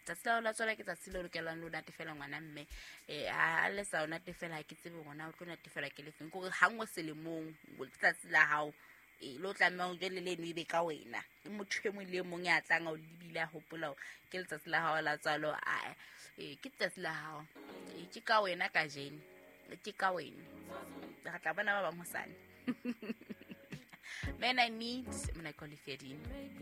tsatsi la la tswala ke tsatsi le lokelang lo natefela ngwana mme a le sa o natefela ke tsebe ngwana o tlo natefela ke lefeng go hangwe selemong go tsatsi la hao lo tlameha o jele le ne be ka wena ke motho e mong le mong ya tlang o lebile a hopola ke letsatsi la hao la tswalo ke tsatsi la hao ke ka wena ka jene ke ka wena ga tla bona ba bang hosane man I need mna call Fedin